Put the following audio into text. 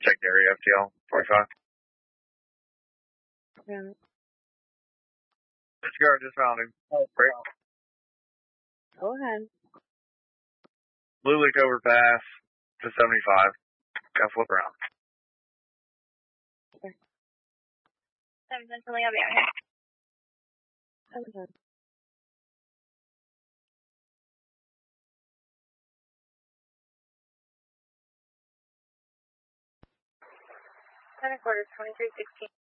check the area, FTL 45. Yeah. Let's go, just found him. Break. Go ahead. Blue Leak overpass to 75. Gotta flip around. Okay. 7 Central, I'll be out here. Okay. Center quarters 2316.